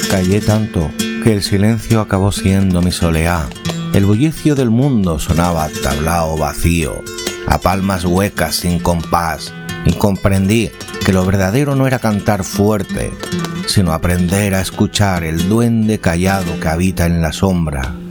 Callé tanto que el silencio acabó siendo mi soleá. El bullicio del mundo sonaba a tablao vacío, a palmas huecas sin compás, y comprendí que lo verdadero no era cantar fuerte, sino aprender a escuchar el duende callado que habita en la sombra.